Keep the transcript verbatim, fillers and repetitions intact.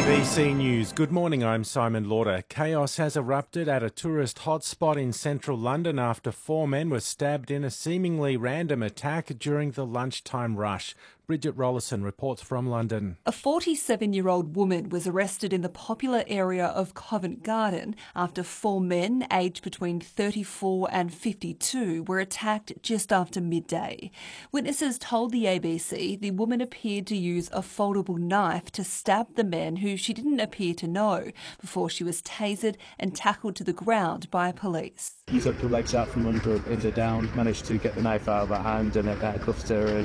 A B C News. Good morning, I'm Simon Lauder. Chaos has erupted at a tourist hotspot in central London after four men were stabbed in a seemingly random attack during the lunchtime rush. Bridget Rollison reports from London. A forty-seven-year-old woman was arrested in the popular area of Covent Garden after four men, aged between thirty-four and fifty-two, were attacked just after midday. Witnesses told the A B C the woman appeared to use a foldable knife to stab the men who she didn't appear to know before she was tasered and tackled to the ground by police. He took her legs out from under, pinned her down, managed to get the knife out of her hand and uh, cuffed her and